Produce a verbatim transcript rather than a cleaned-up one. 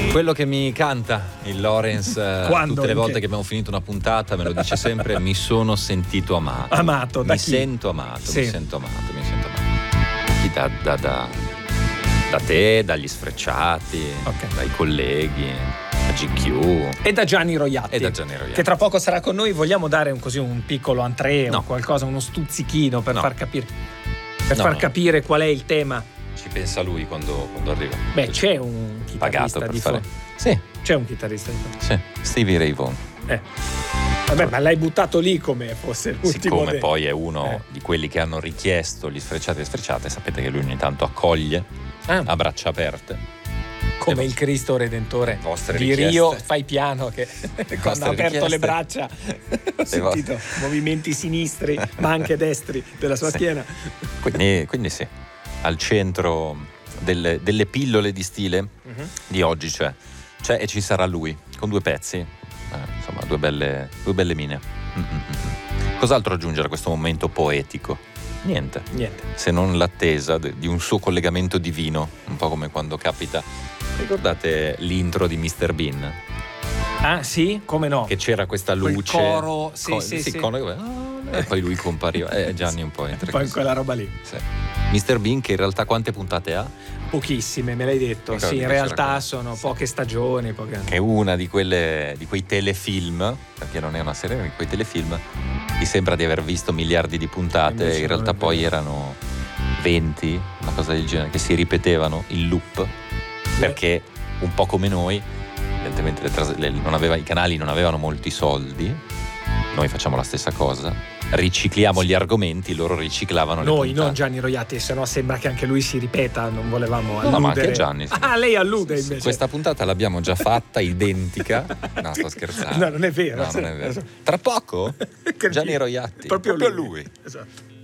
Quello che mi canta il Lorenz eh, Quando? tutte le In volte che? che abbiamo finito una puntata me lo dice sempre: mi sono sentito amato. Amato, da mi chi? sento amato, Sì. mi sento amato, mi sento amato. Chi da, da, da, da te, dagli sfrecciati, Ok. dai colleghi, da G Q E da Gianni Roiatti. e da Gianni Roiatti. Che tra poco sarà con noi. Vogliamo dare un, così un piccolo entrée No. o qualcosa, uno stuzzichino per No. far capire per No, far no. capire qual è il tema. Ci pensa lui quando, quando arriva. Beh, c'è un Pagato chitarrista per di fare. fondo. Sì, C'è un chitarrista di fondo. sì, Stevie Ray Vaughan. Eh. Vabbè, ma l'hai buttato lì come fosse l'ultimo. Siccome de- poi è uno Eh. di quelli che hanno richiesto gli sfrecciati e le sfrecciate, sapete che lui ogni tanto accoglie Ah, a braccia aperte. come le il Cristo Redentore vostre di richieste. Rio. Fai piano che quando ha aperto richieste. le braccia ho sentito movimenti sinistri ma anche destri della sua Sì. schiena. Quindi, quindi sì, al centro delle, delle pillole di stile Mhm. di oggi c'è, c'è e ci sarà lui, con due pezzi, eh, insomma due belle, due belle mine. Mm-mm-mm. Cos'altro aggiungere a questo momento poetico? Niente, Niente. se non l'attesa de- di un suo collegamento divino, un po' come quando capita. Ricordate l'intro di mister Bean? Ah sì? Come no? Che c'era questa Quel luce, coro, sì, co- sì, sì. con- ah, e poi lui compariva. Eh, Gianni un po' entra Poi così. quella roba lì. Sì. mister Bean, che in realtà quante puntate ha? Pochissime, me l'hai detto. Ricordi Sì, in che c'era realtà quella- sono sì. poche stagioni, poche... Che è una di quelle di quei telefilm, perché non è una serie, ma di quei telefilm ti sembra di aver visto miliardi di puntate, Invece in non realtà è poi vero. erano venti, una cosa del genere, che si ripetevano in loop, perché un po' come noi, evidentemente le tras- le- non aveva, i canali non avevano molti soldi, noi facciamo la stessa cosa, ricicliamo gli argomenti, loro riciclavano le Noi, puntate. non Gianni Roiatti, se no sembra che anche lui si ripeta, non volevamo No, alludere. ma anche Gianni, sì. Ah, lei allude Sì, sì, invece. questa puntata l'abbiamo già fatta, identica. No, sto scherzando. No, non è vero. No, non è vero. Tra poco Che Gianni chi? Roiatti. Proprio, lui. Esatto.